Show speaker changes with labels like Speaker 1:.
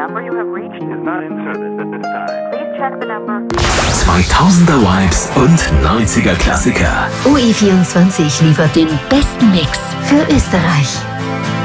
Speaker 1: number you have reached is not in service at this time. Please check the number.
Speaker 2: 2000er Vibes und 90er Klassiker.
Speaker 3: OE24 liefert den besten Mix für Österreich.